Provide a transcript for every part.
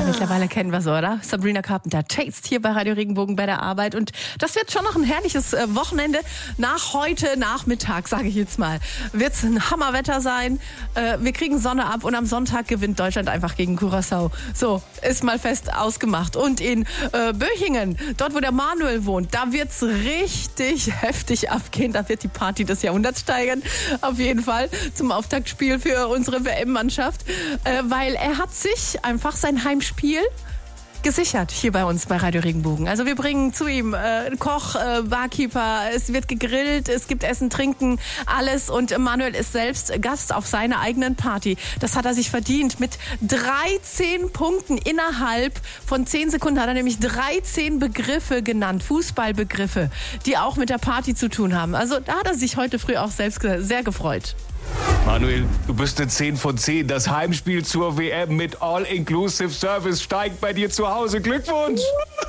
Mittlerweile kennen wir so, oder? Sabrina Carpenter, Taste hier bei Radio Regenbogen bei der Arbeit. Und das wird schon noch ein herrliches Wochenende. Nach heute Nachmittag, sage ich jetzt mal, wird es ein Hammerwetter sein. Wir kriegen Sonne ab und am Sonntag gewinnt Deutschland einfach gegen Curaçao. So, ist mal fest ausgemacht. Und in Böchingen, dort wo der Manuel wohnt, da wird es richtig heftig abgehen. Da wird die Party des Jahrhunderts steigern. Auf jeden Fall zum Auftaktspiel für unsere WM-Mannschaft. Weil er hat sich einfach sein Heimspiel gesichert hier bei uns bei Radio Regenbogen. Also wir bringen zu ihm Koch, Barkeeper, es wird gegrillt, es gibt Essen, Trinken, alles. Und Manuel ist selbst Gast auf seiner eigenen Party. Das hat er sich verdient. Mit 13 Punkten innerhalb von 10 Sekunden hat er nämlich 13 Begriffe genannt, Fußballbegriffe, die auch mit der Party zu tun haben. Also da hat er sich heute früh auch selbst sehr gefreut. Manuel, du bist eine 10 von 10. Das Heimspiel zur WM mit All-Inclusive Service steigt bei dir zu Hause. Glückwunsch!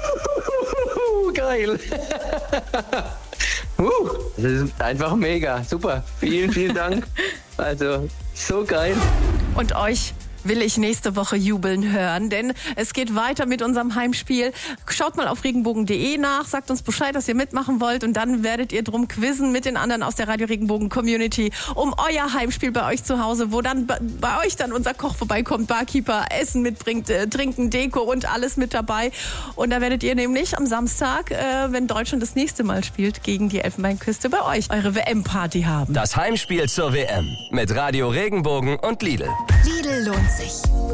Geil! Das ist einfach mega. Super. Vielen, vielen Dank. Also, so geil. Und euch will ich nächste Woche jubeln hören, denn es geht weiter mit unserem Heimspiel. Schaut mal auf regenbogen.de nach, sagt uns Bescheid, dass ihr mitmachen wollt und dann werdet ihr drum quizzen mit den anderen aus der Radio Regenbogen Community um euer Heimspiel bei euch zu Hause, wo dann bei euch dann unser Koch vorbeikommt, Barkeeper, Essen mitbringt, Trinken, Deko und alles mit dabei. Und da werdet ihr nämlich am Samstag, wenn Deutschland das nächste Mal spielt, gegen die Elfenbeinküste bei euch eure WM-Party haben. Das Heimspiel zur WM mit Radio Regenbogen und Lidl. Lidl lohnt sich.